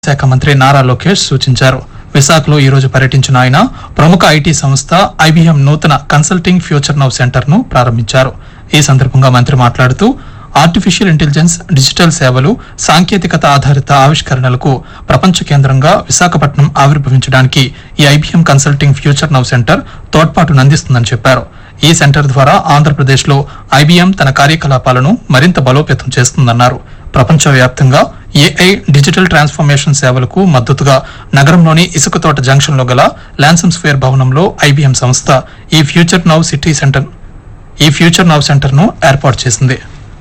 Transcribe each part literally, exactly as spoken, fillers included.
శాఖ మంత్రి నారా లోకేష్ సూచించారు. విశాఖలో ఈ రోజు పర్యటించిన ఆయన ప్రముఖ ఐటీ సంస్థ ఐబీఎం నూతన కన్సల్టింగ్ ఫ్యూచర్ నౌ సెంటర్ ను ప్రారంభించారు. ఈ సందర్భంగా మంత్రి మాట్లాడుతూ ఆర్టిఫిషియల్ ఇంటెలిజెన్స్, డిజిటల్ సేవలు, సాంకేతికత ఆధారిత ఆవిష్కరణలకు ప్రపంచ కేంద్రంగా విశాఖపట్నం ఆవిర్భవించడానికి ఈ IBM consulting future now centre తోడ్పాటును అందిస్తుందని చెప్పారు. ఈ సెంటర్ ద్వారా ఆంధ్రప్రదేశ్ లో ఐబీఎం తన కార్యకలాపాలను మరింత బలోపేతం చేస్తుందన్నారు. ప్రపంచవ్యాప్తంగా ఏఐ డిజిటల్ ట్రాన్స్ఫర్మేషన్ సేవలకు మద్దతుగా నగరంలోని ఇసుకతోట జంక్షన్ లో గల లాన్సమ్ స్క్వేర్ భవనంలో ఐబీఎం సంస్థ ఈ ఫ్యూచర్ నౌ సిటీ సెంటర్ ఈ ఫ్యూచర్ నౌ సెంటర్ ను ఏర్పాటు చేసింది.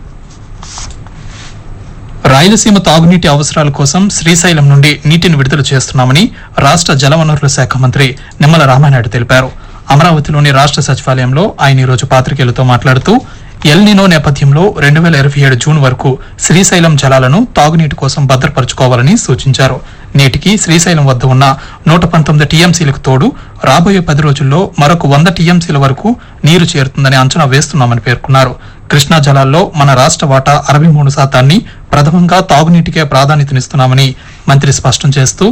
రాయలసీమ తాగునీటి అవసరాల కోసం శ్రీశైలం నుండి నీటిని విడుదల చేస్తున్నామని రాష్ట్ర జలవనరుల శాఖ మంత్రి నిమ్మల రామానాయుడు తెలిపారు. అమరావతిలోని రాష్ట్ర సచివాలయంలో ఆయన ఈ రోజు పాత్రికేయులతో మాట్లాడుతూ ఎల్ నినో నేపథ్యంలో రెండు వేల ఇరవై ఏడు జూన్ వరకు శ్రీశైలం జలాలను తాగునీటి కోసం భద్రపరుచుకోవాలని సూచించారు. నేటికి శ్రీశైలం వద్ద ఉన్న నూట పంతొమ్మిది టీఎంసీలకు తోడు రాబోయే పది రోజుల్లో మరొక వంద టీఎంసీల వరకు నీరు చేరుతుందని అంచనా వేస్తున్నామని పేర్కొన్నారు. కృష్ణా జలాల్లో మన రాష్ట్ర వాటా అరవై మూడు శాతాన్ని ప్రథమంగా తాగునీటికే ప్రాధాన్యతనిస్తున్నామని మంత్రి స్పష్టం చేస్తూ,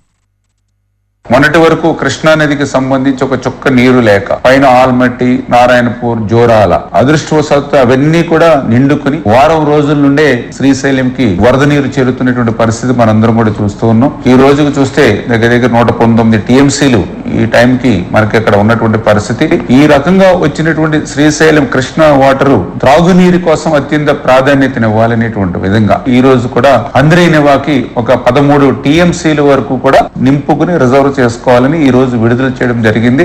మొన్నటి వరకు కృష్ణా నదికి సంబంధించి ఒక చుక్క నీరు లేక పైన ఆల్మట్టి, నారాయణపూర్, జోరాల అదృష్టవశాత్తు అవన్నీ కూడా నిండుకుని వారం రోజుల నుండే శ్రీశైలంకి వరద నీరు చేరుతున్నటువంటి పరిస్థితి మనందరం కూడా చూస్తూ ఉన్నాం. ఈ రోజుకు చూస్తే దగ్గర దగ్గర నూట పంతొమ్మిది టీఎంసీలు ఈ టైంకి మనకి ఇక్కడ ఉన్నటువంటి పరిస్థితి. ఈ రకంగా వచ్చినటువంటి శ్రీశైలం కృష్ణా వాటరు త్రాగునీరు కోసం అత్యంత ప్రాధాన్యతనివ్వాలనేటువంటి విధంగా ఈ రోజు కూడా అంద్రేనివాకి ఒక పదమూడు టీఎంసీల వరకు కూడా నింపుకుని రిజర్వ్ చేసుకోవాలని ఈ రోజు విడుదల చేయడం జరిగింది.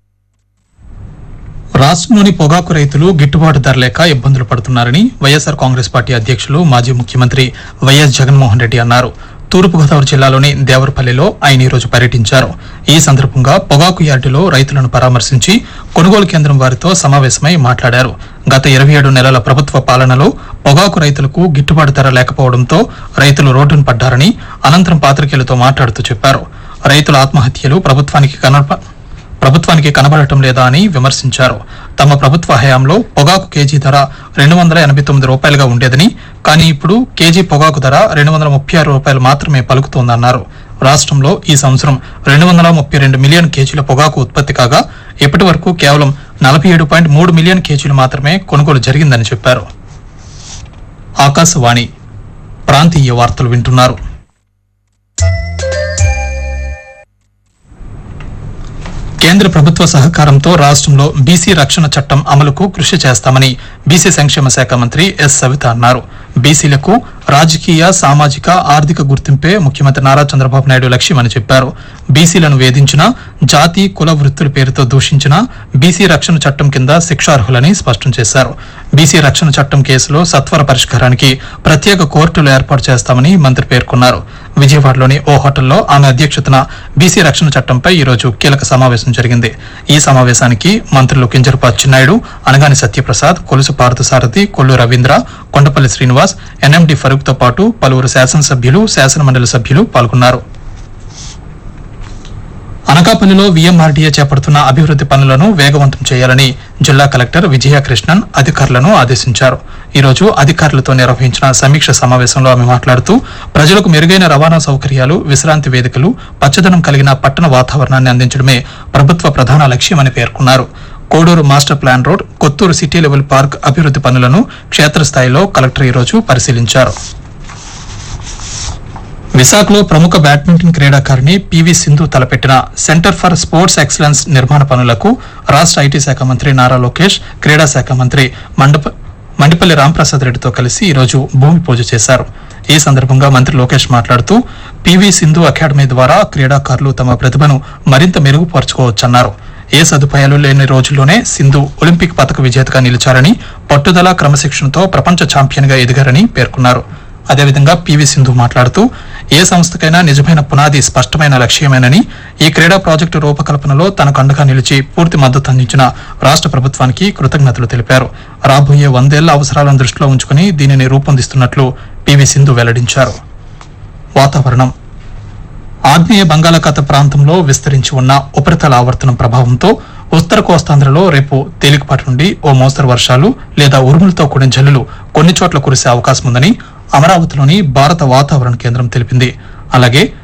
రాష్ట్రంలోని పొగాకు రైతులు గిట్టుబాటు ధర లేక ఇబ్బందులు పడుతున్నారని వైఎస్ఆర్ కాంగ్రెస్ పార్టీ అధ్యక్షులు మాజీ ముఖ్యమంత్రి వైఎస్ జగన్మోహన్ రెడ్డి అన్నారు. తూర్పుగోదావరి జిల్లాలోని దేవరపల్లిలో ఆయన ఈ రోజు పర్యటించారు. ఈ సందర్భంగా పొగాకు యార్డులో రైతులను పరామర్శించి కొనుగోలు కేంద్రం వారితో సమావేశమై మాట్లాడారు. గత ఇరవై ఏడు నెలల ప్రభుత్వ పాలనలో పొగాకు రైతులకు గిట్టుబాటు ధర లేకపోవడంతో రైతులు రోడ్డును పడ్డారని అనంతరం పాత్రికేయులతో మాట్లాడుతూ చెప్పారు. రైతుల ఆత్మహత్యలు ప్రభుత్వానికి కనప ప్రభుత్వానికి కనబడటం లేదా అని విమర్శించారు. తమ ప్రభుత్వ హయాంలో పొగాకు కేజీ ధర రెండు వందల ఎనభై తొమ్మిది రూపాయలుగా ఉండేదని, కానీ ఇప్పుడు కేజీ పొగాకు ధర రెండు వందల ముప్పై ఆరు రూపాయలు మాత్రమే పలుకుతోందన్నారు. రాష్ట్రంలో ఈ సంవత్సరం రెండు వందల ముప్పై రెండు మిలియన్ కేజీల పొగాకు ఉత్పత్తి కాగా ఇప్పటి వరకు కేవలం నలభై ఏడు పాయింట్ మూడు మిలియన్ కేజీలు మాత్రమే కొనుగోలు జరిగిందని చెప్పారు. ఆకాశవాణి ప్రాంతీయ వార్తలు వింటున్నారు. కేంద్ర ప్రభుత్వ సహకారంతో రాష్ట్రంలో బీసీ రక్షణ చట్టం అమలుకు కృషి చేస్తామని బీసీ సంక్షేమ శాఖ మంత్రి ఎస్ సవిత అన్నారు. బీసీలకు రాజకీయ, సామాజిక, ఆర్థిక గుర్తింపే ముఖ్యమంత్రి నారా చంద్రబాబు నాయుడు లక్ష్యమని చెప్పారు. బీసీలను వేధించిన, జాతి, కుల వృత్తుల పేరుతో దూషించిన బీసీ రక్షణ చట్టం కింద శిక్షార్హులని స్పష్టం చేశారు. బీసీ రక్షణ చట్టం కేసులో సత్వర పరిష్కారానికి ప్రత్యేక కోర్టులు ఏర్పాటు చేస్తామని మంత్రి పేర్కొన్నారు. విజయవాడలోని ఓ హోటల్లో ఆమె అధ్యక్షతన బీసీ రక్షణ చట్టంపై ఈ రోజు కీలక సమావేశం జరిగింది. ఈ సమావేశానికి మంత్రులు కింజరపు అచ్చెన్నాయుడు, అనగాని సత్యప్రసాద్, కొలుసు పార్థసారథి, కొల్లు రవీంద్ర, కొండపల్లి శ్రీనివాస్, ఎన్ఎండి ఫరూక్ తో పాటు పలువురు శాసనసభ్యులు, శాసనమండలి సభ్యులు పాల్గొన్నారు. అనకాపల్లిలో వీఎంఆర్డీఏ చేపడుతున్న అభివృద్ది పనులను వేగవంతం చేయాలని జిల్లా కలెక్టర్ విజయకృష్ణన్ అధికారులను ఆదేశించారు. ఈ రోజు అధికారులతో నిర్వహించిన సమీక్ష సమావేశంలో ఆమె మాట్లాడుతూ ప్రజలకు మెరుగైన రవాణా సౌకర్యాలు, విశ్రాంతి వేదికలు, పచ్చదనం కలిగిన పట్టణ వాతావరణాన్ని అందించడమే ప్రభుత్వ ప్రధాన లక్ష్యమని పేర్కొన్నారు. Koduru master plan road, Kotturu city level park అభివృద్ది పనులను క్షేత్రస్థాయిలో కలెక్టర్ ఈ రోజు పరిశీలించారు. విశాఖలో ప్రముఖ బ్యాడ్మింటన్ క్రీడాకారిణి పీవీ సింధు తలపెట్టిన సెంటర్ ఫర్ స్పోర్ట్స్ ఎక్సలెన్స్ నిర్మాణ పనులకు రాష్ట్ర ఐటీ శాఖ మంత్రి నారా లోకేష్, క్రీడా శాఖ మంత్రి మండప మండిపల్లి రాంప్రసాద్ రెడ్డితో కలిసి ఈ రోజు భూమి పూజ చేశారు. ఈ సందర్భంగా మంత్రి లోకేష్ మాట్లాడుతూ పీవీ సింధు అకాడమీ ద్వారా క్రీడాకారులు తమ ప్రతిభను మరింత మెరుగుపరుచుకోవచ్చన్నారు. ఏ సదుపాయాలు లేని రోజుల్లోనే సింధు ఒలింపిక్ పతక విజేతగా నిలిచారని, పట్టుదల, క్రమశిక్షణతో ప్రపంచ ఛాంపియన్ గా ఎదిగారని పేర్కొన్నారు. అదేవిధంగా పీవీ సింధు మాట్లాడుతూ ఏ సంస్థకైనా నిజమైన పునాది స్పష్టమైన లక్ష్యమేనని, ఈ క్రీడా ప్రాజెక్టు రూపకల్పనలో తనకు అండగా నిలిచి పూర్తి మద్దతు అందించిన రాష్ట్ర ప్రభుత్వానికి కృతజ్ఞతలు తెలిపారు. రాబోయే వందేళ్ల అవసరాలను దృష్టిలో ఉంచుకుని దీనిని రూపొందిస్తున్నట్లు పీవీ సింధు వెల్లడించారు. వాతావరణం. ఆగ్నేయ బంగాళాఖాత ప్రాంతంలో విస్తరించి ఉన్న ఉపరితల ఆవర్తనం ప్రభావంతో ఉత్తర కోస్తాంధ్రలో రేపు తేలికపాటి నుండి ఓ మోస్తరు వర్షాలు లేదా ఉరుములతో కూడిన జల్లులు కొన్ని చోట్ల కురిసే అవకాశం ఉందని అమరావతిలోని భారత వాతావరణ కేంద్రం తెలిపింది. అలాగే